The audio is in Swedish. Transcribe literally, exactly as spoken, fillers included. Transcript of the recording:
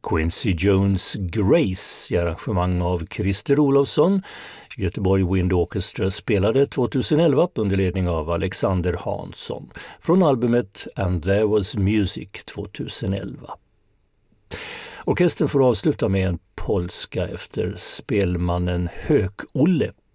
Quincy Jones Grace i arrangemang av Christer Olofsson. Göteborg Wind Orchestra spelade tjugoelva under ledning av Alexander Hansson från albumet And There Was Music tjugoelva. Orkestern får avsluta med en polska efter spelmannen Höök-Olle